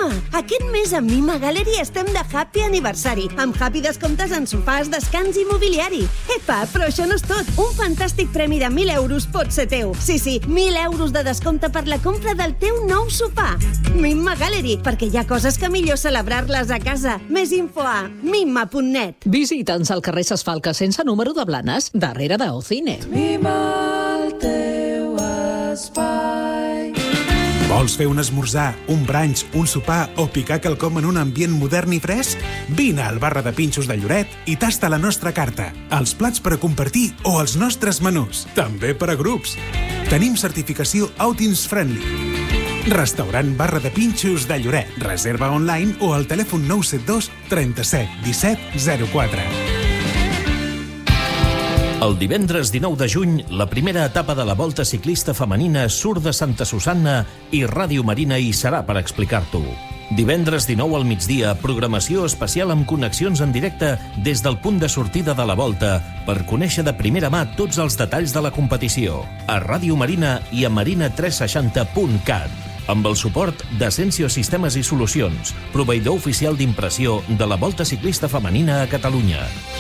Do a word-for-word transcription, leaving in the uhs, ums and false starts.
Home, aquest mes a Mima Gallery estem de happy aniversari, amb happy descomptes en sofàs, descans i mobiliari. Epa, però això no és tot. Un fantàstic premi de mil euros pot ser teu. Sí, sí, mil euros de descompte per la compra del teu nou sofà. Mima Gallery, perquè hi ha coses que millor celebrar-les a casa. Més info a mima punt net. Visita'ns al carrer Ses Falques sense número de Blanes, darrere de Ocine. Mima el teu espai. Vols fer un esmorzar, un brunch, un sopar o picar quelcom en un ambient modern i fresc? Vine al Barra de Pinxos de Lloret i tasta la nostra carta, els plats per a compartir o els nostres menús, també per a grups. Tenim certificació Outings Friendly. Restaurant Barra de Pinxos de Lloret. Reserva online o al telèfon nou set dos trenta-set disset zero quatre. El divendres dinou de juny, la primera etapa de la Volta Ciclista Femenina surt de Santa Susanna i Ràdio Marina hi serà per explicar-t'ho. Divendres dinou al migdia, programació especial amb connexions en directe des del punt de sortida de la Volta per conèixer de primera mà tots els detalls de la competició. A Ràdio Marina i a marina tres seixanta punt cat. Amb el suport d'Ascensio Sistemes i Solucions, proveïdor oficial d'impressió de la Volta Ciclista Femenina a Catalunya.